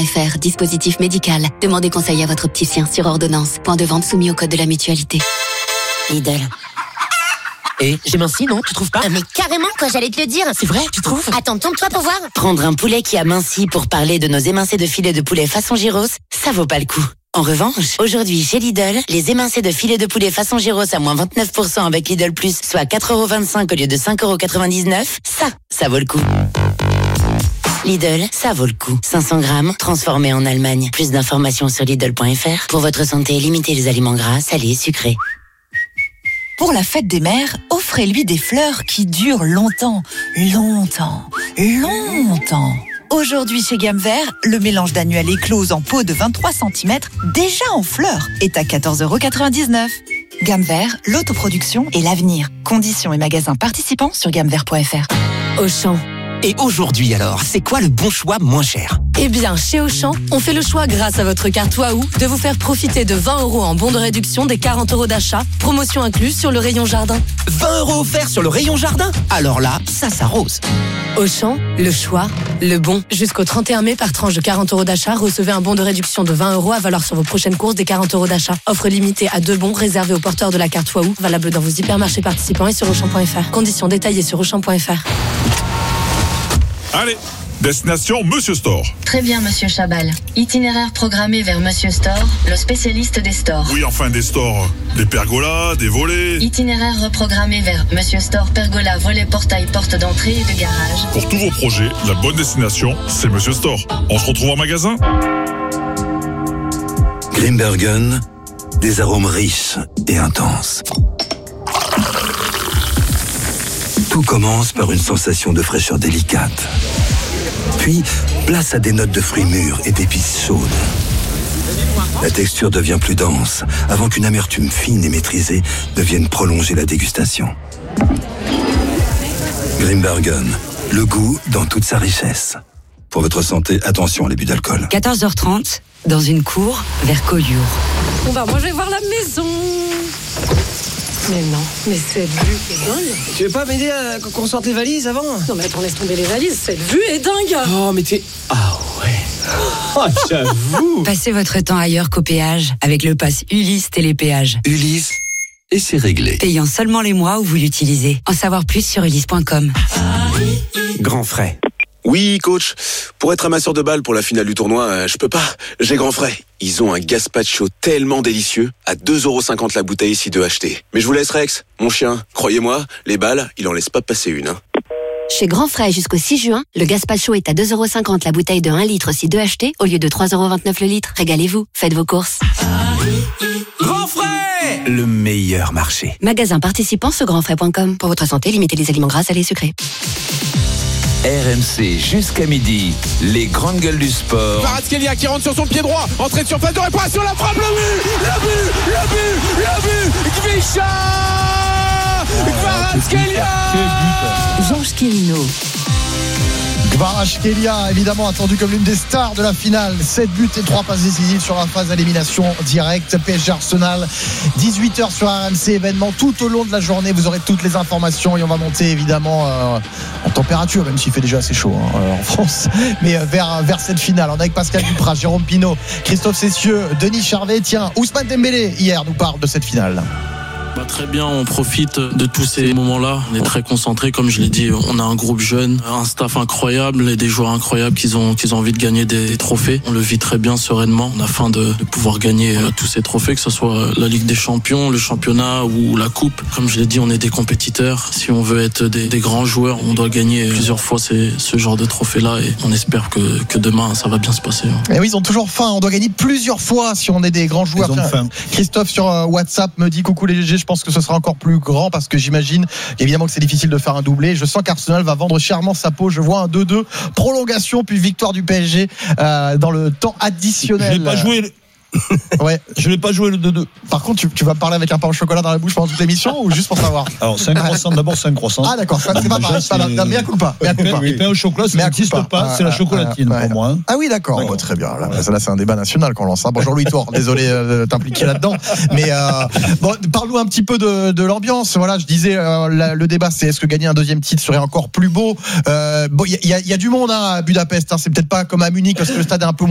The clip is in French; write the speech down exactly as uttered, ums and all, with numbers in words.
F R, dispositif médical. Demandez conseil à votre opticien sur ordonnance. Point de vente soumis au code de la mutualité. Lidl. Et j'ai minci, non? Tu trouves pas? Ah mais carrément, quoi, j'allais te le dire. C'est vrai, tu trouves? Attends, tourne-toi pour voir. Prendre un poulet qui a minci pour parler de nos émincés de filet de poulet façon gyros, ça vaut pas le coup. En revanche, aujourd'hui chez Lidl, les émincés de filet de poulet façon gyros à moins vingt-neuf pour cent avec Lidl Plus, soit quatre euros vingt-cinq au lieu de cinq euros quatre-vingt-dix-neuf, ça, ça vaut le coup. Lidl, ça vaut le coup. cinq cents grammes, transformés en Allemagne. Plus d'informations sur Lidl point F R. Pour votre santé, limitez les aliments gras, salés, sucrés. Pour la fête des mères, offrez-lui des fleurs qui durent longtemps, longtemps, longtemps. Aujourd'hui chez Gamme Vert, le mélange d'annuel éclose en pot de vingt-trois centimètres, déjà en fleurs, est à quatorze euros quatre-vingt-dix-neuf. Gamme Vert, l'autoproduction et l'avenir. Conditions et magasins participants sur gamme vert point F R. Auchan. Et aujourd'hui alors, c'est quoi le bon choix moins cher? Eh bien, chez Auchan, on fait le choix grâce à votre carte Waouh de vous faire profiter de vingt euros en bon de réduction des quarante euros d'achat, promotion incluse sur le rayon jardin. vingt euros offerts sur le rayon jardin? Alors là, ça s'arrose. Auchan, le choix, le bon. Jusqu'au trente et un mai, par tranche de quarante euros d'achat, recevez un bon de réduction de vingt euros à valoir sur vos prochaines courses des quarante euros d'achat. Offre limitée à deux bons réservés aux porteurs de la carte Waouh, valable dans vos hypermarchés participants et sur auchan point F R. Conditions détaillées sur auchan point F R. Allez, destination Monsieur Store. Très bien, Monsieur Chabal. Itinéraire programmé vers Monsieur Store, le spécialiste des stores. Oui, enfin des stores. Des pergolas, des volets. Itinéraire reprogrammé vers Monsieur Store, pergola, volet, portail, porte d'entrée et de garage. Pour tous vos projets, la bonne destination, c'est Monsieur Store. On se retrouve en magasin. Grimbergen, des arômes riches et intenses. Tout commence par une sensation de fraîcheur délicate. Puis, place à des notes de fruits mûrs et d'épices chaudes. La texture devient plus dense, avant qu'une amertume fine et maîtrisée ne vienne prolonger la dégustation. Grimbergen, le goût dans toute sa richesse. Pour votre santé, attention à l'abus d'alcool. quatorze heures trente, dans une cour, vers Collioure. Bon bah, moi je vais voir la maison. Mais non, mais cette vue est dingue. Tu veux pas m'aider à qu'on sorte les valises avant? Non mais attends, laisse tomber les valises, cette vue est dingue. Oh, mais t'es... Ah ouais. Oh, j'avoue. Passez votre temps ailleurs qu'au péage, avec le pass Ulysse Télépéage. Ulysse, et c'est réglé. Payant seulement les mois où vous l'utilisez. En savoir plus sur ulysse point com. Grand frais. Oui, coach. Pour être amasseur de balles pour la finale du tournoi, euh, je peux pas. J'ai grand frais. Ils ont un gazpacho tellement délicieux, à deux euros cinquante la bouteille si deux achetés. Mais je vous laisse Rex, mon chien. Croyez-moi, les balles, il en laisse pas passer une. Hein. Chez Grand Frais jusqu'au six juin, le gazpacho est à deux euros cinquante la bouteille de un litre si deux achetés, au lieu de trois euros vingt-neuf le litre. Régalez-vous, faites vos courses. Grand frais, le meilleur marché. Magasin participant sur grand frais point com. Pour votre santé, limitez les aliments gras, salés et sucrés. R M C jusqu'à midi, les grandes gueules du sport. Kvaratskhelia qui rentre sur son pied droit, entrée de surface de réparation, la frappe, le but, le but, le but, le but, Gvicha, Kvaratskhelia, Georges Kérino. Kvaratskhelia, évidemment attendu comme l'une des stars de la finale. sept buts et trois passes décisives sur la phase d'élimination directe. P S G Arsenal, dix-huit heures sur R M C, événement tout au long de la journée. Vous aurez toutes les informations et on va monter évidemment euh, en température, même s'il fait déjà assez chaud hein, euh, en France, mais euh, vers, vers cette finale. On est avec Pascal Duprat, Jérôme Pinault, Christophe Cessieux, Denis Charvet. Tiens, Ousmane Dembélé hier nous parle de cette finale. Bah, très bien, on profite de tous ces moments-là. On est très concentrés, comme je l'ai dit. On a un groupe jeune, un staff incroyable et des joueurs incroyables qui ont, qui ont envie de gagner des, des trophées. On le vit très bien, sereinement. On a faim de, de pouvoir gagner euh, tous ces trophées, que ce soit la Ligue des Champions, le championnat ou la Coupe. Comme je l'ai dit, on est des compétiteurs. Si on veut être des, des grands joueurs, on doit gagner plusieurs fois ces, ce genre de trophées-là et on espère que, que demain, ça va bien se passer. Et oui, ils ont toujours faim. On doit gagner plusieurs fois si on est des grands joueurs. Christophe sur WhatsApp me dit coucou les G G, je pense que ce sera encore plus grand parce que j'imagine évidemment que c'est difficile de faire un doublé. Je sens qu'Arsenal va vendre chèrement sa peau. Je vois un deux deux, prolongation puis victoire du P S G euh, dans le temps additionnel. Je n'ai pas joué. Ouais, je n'ai pas joué le deux deux. Par contre, tu, tu vas me parler avec un pain au chocolat dans la bouche pendant toute l'émission ou juste pour savoir? Alors, c'est un croissant d'abord, c'est un croissant. Ah d'accord, ça c'est pas mal. Ça va, mais à coup pas. Le pain au chocolat, ça n'existe pas, c'est la chocolatine pour moi. Ah oui, d'accord. d'accord. Oh, très bien. Là, là, c'est un débat national qu'on lance. Bonjour Louis Tour, désolé euh, de t'impliquer là-dedans. Mais euh, bon, parle-nous un petit peu de, de l'ambiance. Voilà, je disais, euh, la, le débat, c'est est-ce que gagner un deuxième titre serait encore plus beau? euh, Bon, il y, y, y a du monde hein, à Budapest. Hein, c'est peut-être pas comme à Munich parce que le stade est un peu